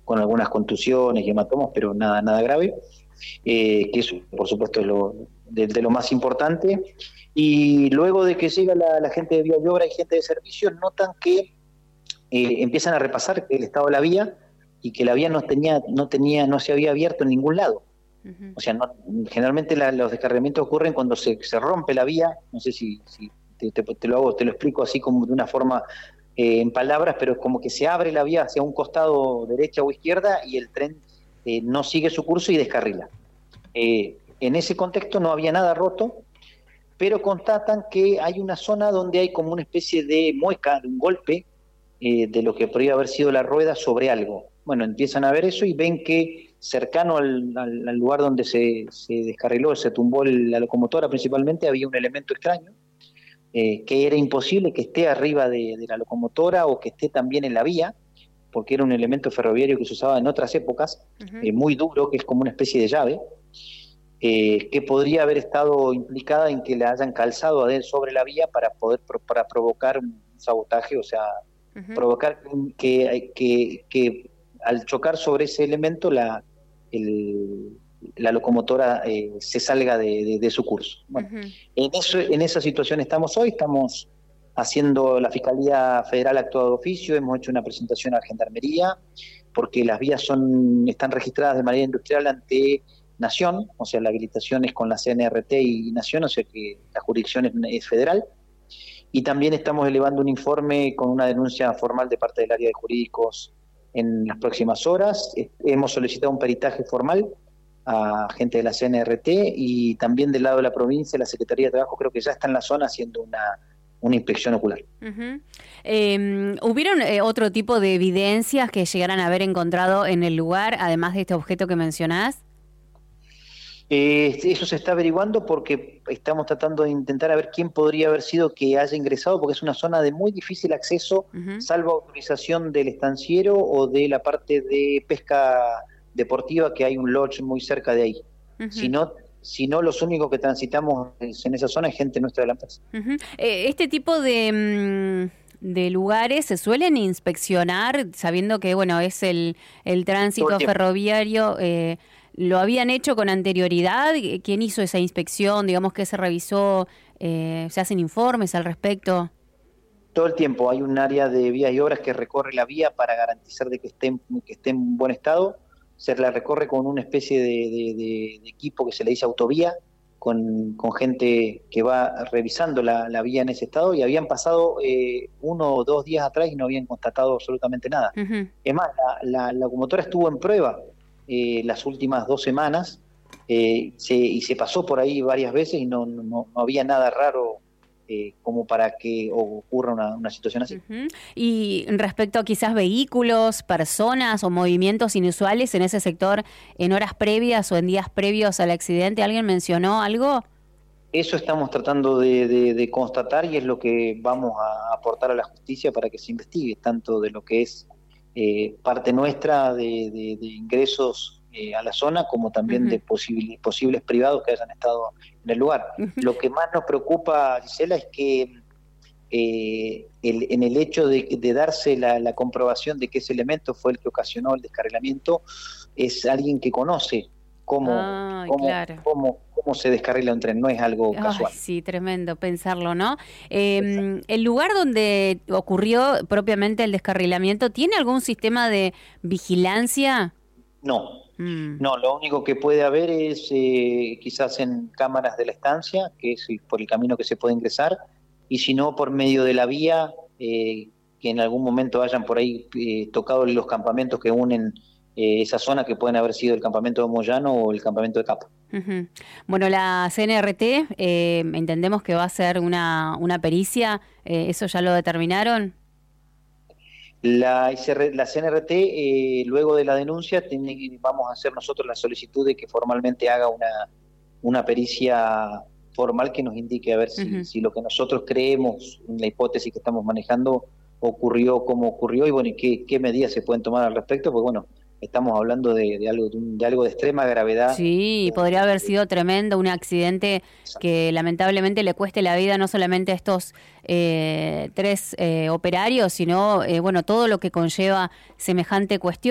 con algunas contusiones y hematomas, pero nada grave, que eso por supuesto es de lo más importante. Y luego de que llega la gente de vía y obra y gente de servicio, notan que empiezan a repasar el estado de la vía y que la vía no se había abierto en ningún lado. Ujú. O sea, generalmente los descarrilamientos ocurren cuando se rompe la vía. No sé si te lo explico así como de una forma en palabras, pero es como que se abre la vía hacia un costado derecha o izquierda y el tren no sigue su curso y descarrila. En ese contexto no había nada roto, pero constatan que hay una zona donde hay como una especie de mueca, de un golpe, de lo que podría haber sido la rueda sobre algo. Bueno, empiezan a ver eso y ven que cercano al lugar donde se descarriló, se tumbó la locomotora principalmente, había un elemento extraño, que era imposible que esté arriba de la locomotora o que esté también en la vía, porque era un elemento ferroviario que se usaba en otras épocas, Ujú. muy duro, que es como una especie de llave, que podría haber estado implicada en que la hayan calzado sobre la vía para provocar un sabotaje, o sea, Ujú. provocar que al chocar sobre ese elemento el- la locomotora se salga de su curso. Bueno, Ujú. en esa situación estamos hoy, estamos haciendo, la Fiscalía Federal ha actuado de oficio, hemos hecho una presentación a la Gendarmería, porque las vías están registradas de manera industrial ante Nación, o sea, la habilitación es con la CNRT y Nación, o sea que la jurisdicción es federal, y también estamos elevando un informe con una denuncia formal de parte del área de jurídicos en las próximas horas. Hemos solicitado un peritaje formal a gente de la CNRT y también del lado de la provincia, la Secretaría de Trabajo creo que ya está en la zona haciendo una inspección ocular. Ujú. ¿Hubieron otro tipo de evidencias que llegaran a haber encontrado en el lugar, además de este objeto que mencionás? Eso se está averiguando porque estamos tratando de intentar a ver quién podría haber sido que haya ingresado, porque es una zona de muy difícil acceso, Ujú. salvo autorización del estanciero o de la parte de pesca deportiva, que hay un lodge muy cerca de ahí. Si Ujú. no, si no los únicos que transitamos en esa zona es gente nuestra de la empresa. Ujú. Este tipo de lugares se suelen inspeccionar, sabiendo que, bueno, es el Todo el tránsito tiempo. ferroviario. ¿Lo habían hecho con anterioridad? ¿Quién hizo esa inspección? Digamos que se revisó, ¿se hacen informes al respecto? Todo el tiempo hay un área de vías y obras que recorre la vía para garantizar de que esté en buen estado. Se la recorre con una especie de equipo que se le dice autovía, con gente que va revisando la vía en ese estado, y habían pasado 1 o 2 días atrás y no habían constatado absolutamente nada. Ujú. Es más, la locomotora estuvo en prueba las últimas 2 semanas, y se pasó por ahí varias veces y no había nada raro como para que ocurra una situación así. Ujú. Y respecto a quizás vehículos, personas o movimientos inusuales en ese sector en horas previas o en días previos al accidente, ¿alguien mencionó algo? Eso estamos tratando de constatar y es lo que vamos a aportar a la justicia para que se investigue, tanto de lo que es parte nuestra de ingresos a la zona, como también de Ujú. posibles privados que hayan estado en el lugar. Ujú. Lo que más nos preocupa, Gisela, es que en el hecho de darse la comprobación de que ese elemento fue el que ocasionó el descarrilamiento, es alguien que conoce cómo, Ay, cómo, claro. cómo se descarrila un tren, no es algo Ay, casual. sí, tremendo pensarlo, ¿no? Exacto. ¿El lugar donde ocurrió propiamente el descarrilamiento tiene algún sistema de vigilancia? No, Mm. no, lo único que puede haber es quizás en cámaras de la estancia, que es por el camino que se puede ingresar, y si no, por medio de la vía, que en algún momento hayan por ahí tocado los campamentos que unen esa zona, que pueden haber sido el campamento de Moyano o el campamento de Capa. Ujú. Bueno, la CNRT, entendemos que va a ser una pericia, ¿eso ya lo determinaron? La CNRT, luego de la denuncia, vamos a hacer nosotros la solicitud de que formalmente haga una pericia formal que nos indique a ver Ujú. si lo que nosotros creemos, en la hipótesis que estamos manejando, ocurrió como ocurrió, y bueno, y qué medidas se pueden tomar al respecto, pues bueno, estamos hablando de algo de extrema gravedad. Sí, podría haber sido tremendo, un accidente que lamentablemente le cueste la vida no solamente a estos tres operarios, sino bueno, todo lo que conlleva semejante cuestión.